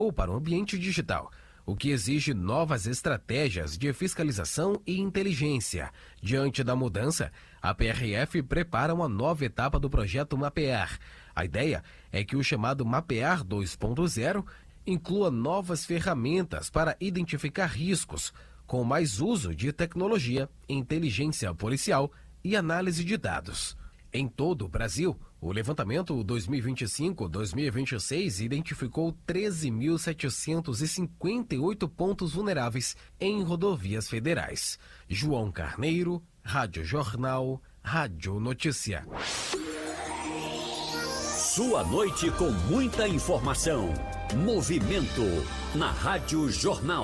ou para o ambiente digital, o que exige novas estratégias de fiscalização e inteligência. Diante da mudança, a PRF prepara uma nova etapa do projeto Mapear. A ideia é que o chamado Mapear 2.0 inclua novas ferramentas para identificar riscos, com mais uso de tecnologia, inteligência policial e análise de dados. Em todo o Brasil, o levantamento 2025-2026 identificou 13.758 pontos vulneráveis em rodovias federais. João Carneiro, Rádio Jornal, Rádio Notícia. Sua noite com muita informação. Movimento na Rádio Jornal.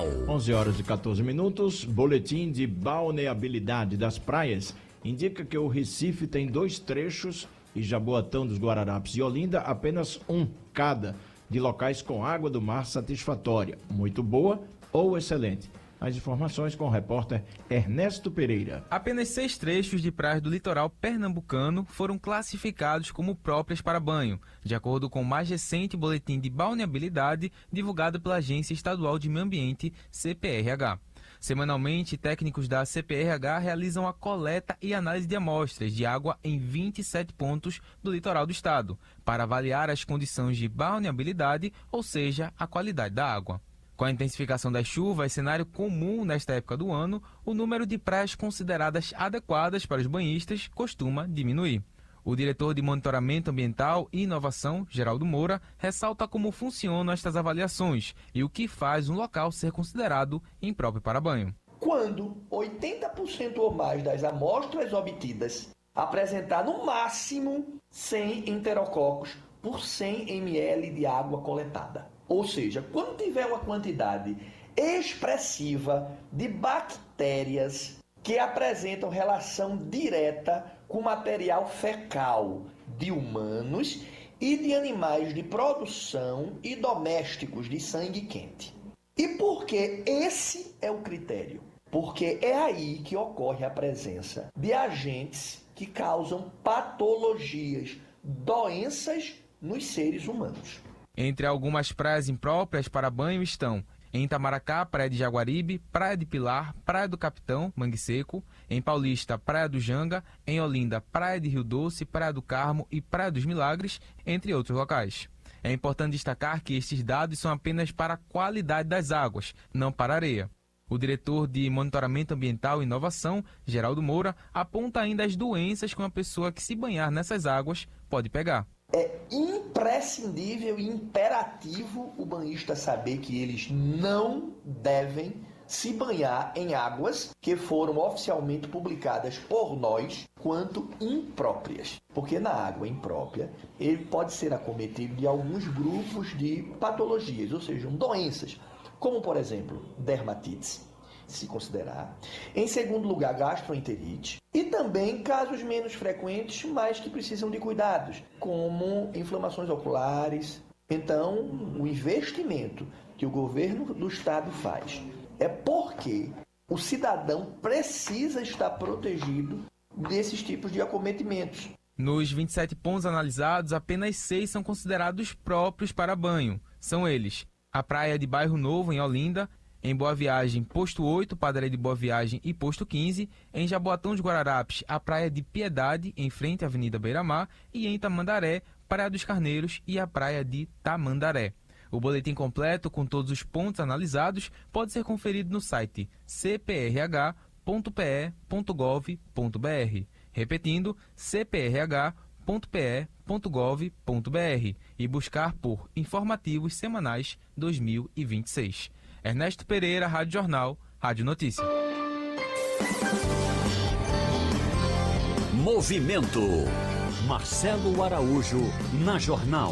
11h14. Boletim de balneabilidade das praias indica que o Recife tem 2 trechos e Jaboatão dos Guararapes e Olinda apenas um cada de locais com água do mar satisfatória, muito boa ou excelente. As informações com o repórter Ernesto Pereira. Apenas 6 trechos de praias do litoral pernambucano foram classificados como próprias para banho, de acordo com o mais recente boletim de balneabilidade divulgado pela Agência Estadual de Meio Ambiente, CPRH. Semanalmente, técnicos da CPRH realizam a coleta e análise de amostras de água em 27 pontos do litoral do estado, para avaliar as condições de balneabilidade, ou seja, a qualidade da água. Com a intensificação das chuvas, cenário comum nesta época do ano, o número de praias consideradas adequadas para os banhistas costuma diminuir. O diretor de Monitoramento Ambiental e Inovação, Geraldo Moura, ressalta como funcionam estas avaliações e o que faz um local ser considerado impróprio para banho. Quando 80% ou mais das amostras obtidas apresentar no máximo 100 enterococos por 100 ml de água coletada. Ou seja, quando tiver uma quantidade expressiva de bactérias que apresentam relação direta com material fecal de humanos e de animais de produção e domésticos de sangue quente. E por que esse é o critério? Porque é aí que ocorre a presença de agentes que causam patologias, doenças nos seres humanos. Entre algumas praias impróprias para banho estão em Itamaracá, Praia de Jaguaribe, Praia de Pilar, Praia do Capitão, Mangue Seco, em Paulista, Praia do Janga, em Olinda, Praia de Rio Doce, Praia do Carmo e Praia dos Milagres, entre outros locais. É importante destacar que estes dados são apenas para a qualidade das águas, não para a areia. O diretor de Monitoramento Ambiental e Inovação, Geraldo Moura, aponta ainda as doenças que uma pessoa que se banhar nessas águas pode pegar. É imprescindível e imperativo o banhista saber que eles não devem se banhar em águas que foram oficialmente publicadas por nós quanto impróprias. Porque na água imprópria, ele pode ser acometido de alguns grupos de patologias, ou seja, doenças, como por exemplo, dermatites, se considerar. Em segundo lugar, gastroenterite. E também casos menos frequentes, mas que precisam de cuidados, como inflamações oculares. Então, o investimento que o governo do estado faz é porque o cidadão precisa estar protegido desses tipos de acometimentos. Nos 27 pontos analisados, apenas 6 são considerados próprios para banho. São eles: a Praia de Bairro Novo, em Olinda; em Boa Viagem, Posto 8, Padaria de Boa Viagem e Posto 15, em Jaboatão dos Guararapes, a Praia de Piedade, em frente à Avenida Beira-Mar, e em Tamandaré, Praia dos Carneiros e a Praia de Tamandaré. O boletim completo, com todos os pontos analisados, pode ser conferido no site cprh.pe.gov.br. Repetindo, cprh.pe.gov.br e buscar por Informativos Semanais 2026. Ernesto Pereira, Rádio Jornal, Rádio Notícia. Movimento. Marcelo Araújo, na Jornal.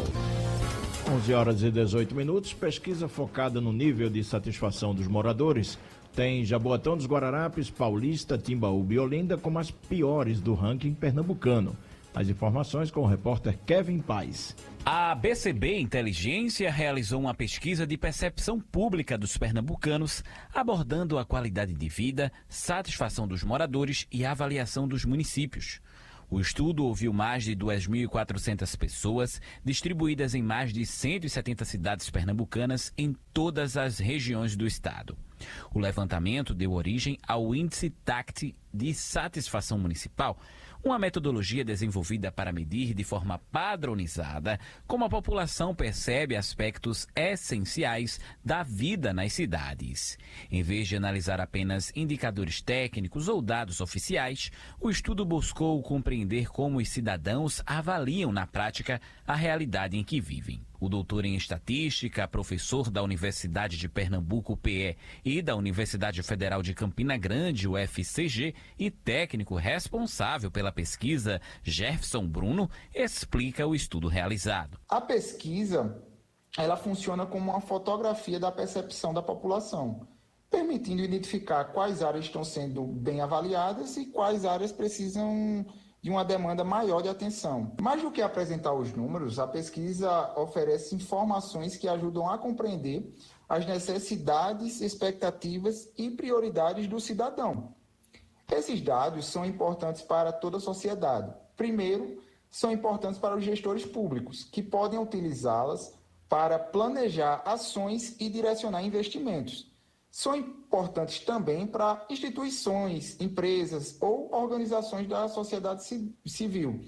11h18. Pesquisa focada no nível de satisfação dos moradores tem Jaboatão dos Guararapes, Paulista, Timbaúba e Olinda como as piores do ranking pernambucano. As informações com o repórter Kevin Paes. A BCB Inteligência realizou uma pesquisa de percepção pública dos pernambucanos, abordando a qualidade de vida, satisfação dos moradores e avaliação dos municípios. O estudo ouviu mais de 2.400 pessoas, distribuídas em mais de 170 cidades pernambucanas em todas as regiões do estado. O levantamento deu origem ao Índice TACT de Satisfação Municipal, uma metodologia desenvolvida para medir de forma padronizada como a população percebe aspectos essenciais da vida nas cidades. Em vez de analisar apenas indicadores técnicos ou dados oficiais, o estudo buscou compreender como os cidadãos avaliam na prática a realidade em que vivem. O doutor em estatística, professor da Universidade de Pernambuco, UPE, e da Universidade Federal de Campina Grande, UFCG, e técnico responsável pela pesquisa, Jefferson Bruno, explica o estudo realizado. A pesquisa, ela funciona como uma fotografia da percepção da população, permitindo identificar quais áreas estão sendo bem avaliadas e quais áreas precisam de uma demanda maior de atenção. Mais do que apresentar os números, a pesquisa oferece informações que ajudam a compreender as necessidades, expectativas e prioridades do cidadão. Esses dados são importantes para toda a sociedade. Primeiro, são importantes para os gestores públicos, que podem utilizá-las para planejar ações e direcionar investimentos. São importantes também para instituições, empresas ou organizações da sociedade civil,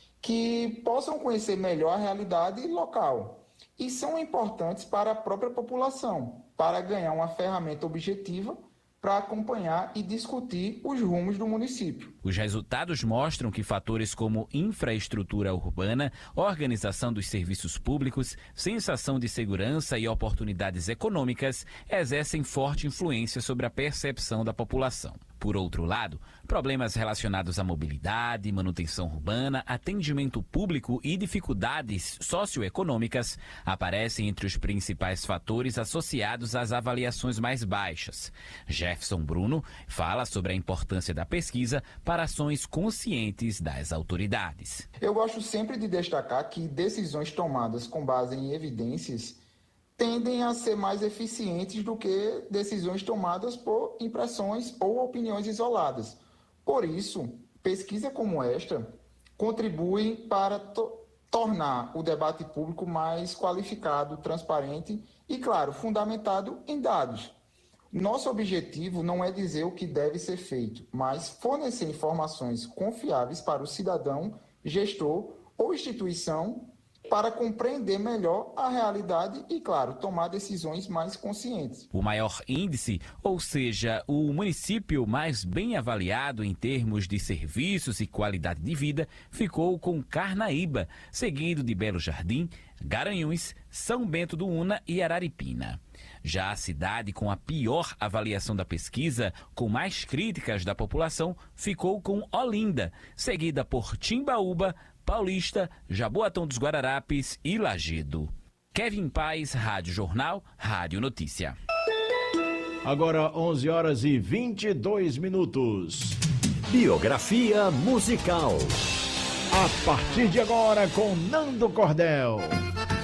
que possam conhecer melhor a realidade local. E são importantes para a própria população, para ganhar uma ferramenta objetiva para acompanhar e discutir os rumos do município. Os resultados mostram que fatores como infraestrutura urbana, organização dos serviços públicos, sensação de segurança e oportunidades econômicas exercem forte influência sobre a percepção da população. Por outro lado, problemas relacionados à mobilidade, manutenção urbana, atendimento público e dificuldades socioeconômicas aparecem entre os principais fatores associados às avaliações mais baixas. Jefferson Bruno fala sobre a importância da pesquisa para ações conscientes das autoridades. Eu gosto sempre de destacar que decisões tomadas com base em evidências tendem a ser mais eficientes do que decisões tomadas por impressões ou opiniões isoladas. Por isso, pesquisa como esta contribui para tornar o debate público mais qualificado, transparente e, claro, fundamentado em dados. Nosso objetivo não é dizer o que deve ser feito, mas fornecer informações confiáveis para o cidadão, gestor ou instituição para compreender melhor a realidade e, claro, tomar decisões mais conscientes. O maior índice, ou seja, o município mais bem avaliado em termos de serviços e qualidade de vida, ficou com Carnaíba, seguido de Belo Jardim, Garanhuns, São Bento do Una e Araripina. Já a cidade com a pior avaliação da pesquisa, com mais críticas da população, ficou com Olinda, seguida por Timbaúba, Paulista, Jaboatão dos Guararapes e Lagedo. Kevin Paes, Rádio Jornal, Rádio Notícia. Agora 11 horas e 22 minutos. Biografia musical. A partir de agora com Nando Cordel.